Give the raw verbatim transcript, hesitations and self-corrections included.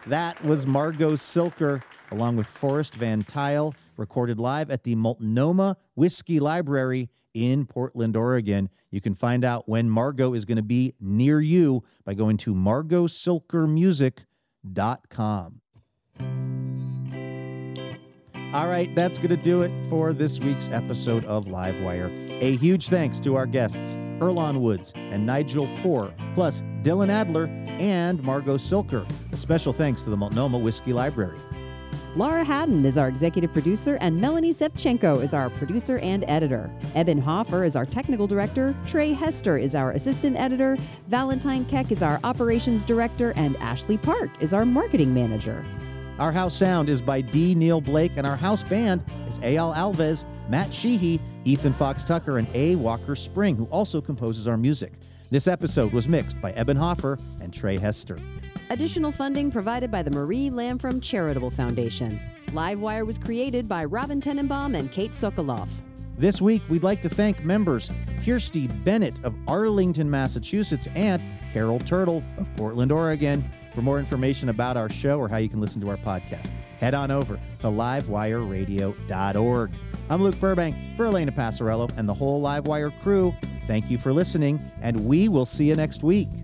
That was Margot Silker, along with Forrest Van Tile, recorded live at the Multnomah Whiskey Library in Portland, Oregon. You can find out when Margot is going to be near you by going to margot silker music dot com. All right, that's going to do it for this week's episode of Livewire. A huge thanks to our guests, Earlonne Woods and Nigel Poor, plus Dylan Adler and Margot Silker. A special thanks to the Multnomah Whiskey Library. Laura Haddon is our executive producer, and Melanie Sevchenko is our producer and editor. Eben Hoffer is our technical director. Trey Hester is our assistant editor. Valentine Keck is our operations director, and Ashley Park is our marketing manager. Our house sound is by D. Neil Blake, and our house band is Eyal Alves, Matt Sheehy, Ethan Fox Tucker, and A. Walker Spring, who also composes our music. This episode was mixed by Eben Hoffer and Trey Hester. Additional funding provided by the Marie Lamfrom Charitable Foundation. Livewire was created by Robin Tenenbaum and Kate Sokoloff. This week, we'd like to thank members Kirsty Bennett of Arlington, Massachusetts, and Carol Turtle of Portland, Oregon. For more information about our show or how you can listen to our podcast, head on over to livewire radio dot org. I'm Luke Burbank for Elena Passarello and the whole Livewire crew. Thank you for listening, and we will see you next week.